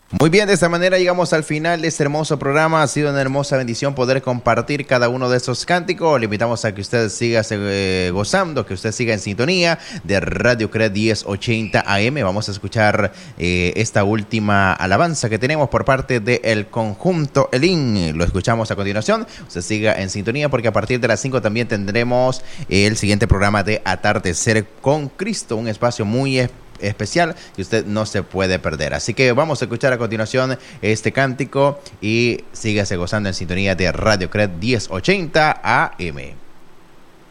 Muy bien, de esta manera llegamos al final de este hermoso programa. Ha sido una hermosa bendición poder compartir cada uno de estos cánticos. Le invitamos a que usted siga gozando, que usted siga en sintonía de Radio Cred 1080 AM. Vamos a escuchar esta última alabanza que tenemos por parte del conjunto Elín. Lo escuchamos a continuación. Usted siga en sintonía porque a partir de las 5 también tendremos el siguiente programa de Atardecer con Cristo, un espacio muy especial que usted no se puede perder. Así que vamos a escuchar a continuación este cántico y sígase gozando en sintonía de Radio Cred 1080 AM.